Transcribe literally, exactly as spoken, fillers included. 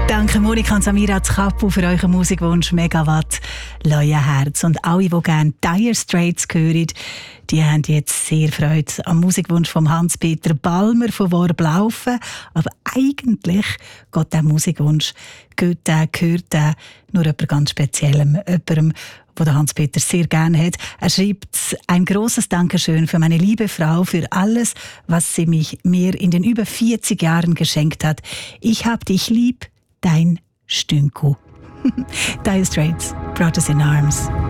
Danke Monika und Samira Zkapu für euren Musikwunsch Megawatt Leue Herz. Und alle, die gerne Dire Straits hören, die haben jetzt sehr Freude am Musikwunsch von Hans-Peter Balmer von Worblaufen. Aber eigentlich geht der Musikwunsch, geht der, gehört der nur jemand ganz Speziellem, jemandem, wo der Hans-Peter sehr gerne hat. Er schreibt: ein großes Dankeschön für meine liebe Frau, für alles, was sie mich, mir in den über vierzig Jahren geschenkt hat. Ich hab dich lieb, dein Stünku. Dire Straits, Brought Us in Arms.